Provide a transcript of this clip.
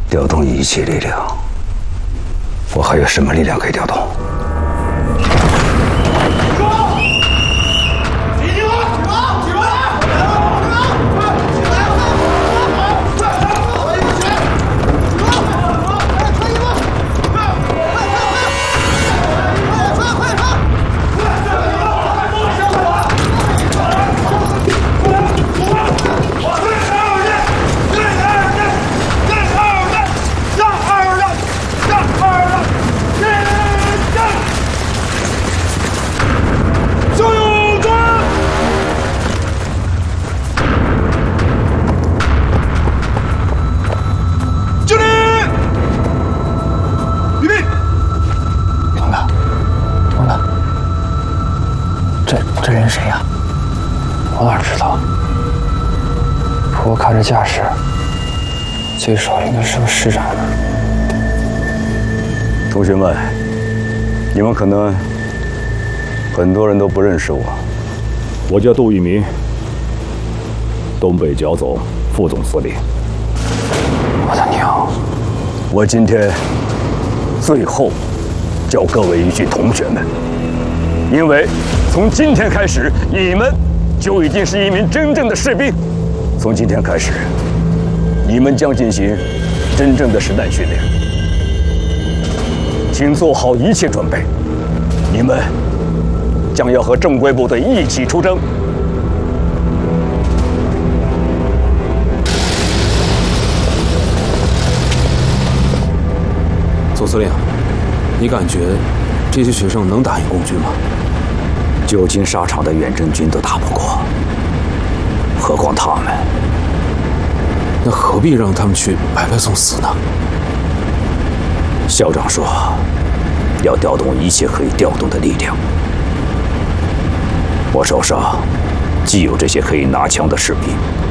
调动一切力量。我还有什么力量可以调动？ 这人谁呀？我哪知道？不过看这架势，最少应该是个师长呢。 同学们，你们可能很多人都不认识我。我叫杜聿明，东北剿总副总司令。 我的娘！ 我今天最后教各位一句，同学们。 因为从今天开始，你们就已经是一名真正的士兵。从今天开始，你们将进行真正的实弹训练，请做好一切准备。你们将要和正规部队一起出征。 总司令，你感觉这些学生能打赢共军吗？ 久经沙场的远征军都打不过，何况他们？ 那何必让他们去白白送死呢？ 校长说，要调动一切可以调动的力量。我手上既有这些可以拿枪的士兵，